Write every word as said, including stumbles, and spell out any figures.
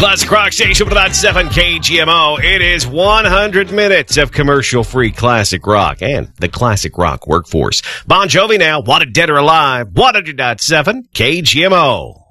Classic Rock Station one oh seven K G M O. It is one hundred minutes of commercial-free classic rock and the classic rock workforce. Bon Jovi now, Wanted Dead or Alive, one hundred point seven K G M O.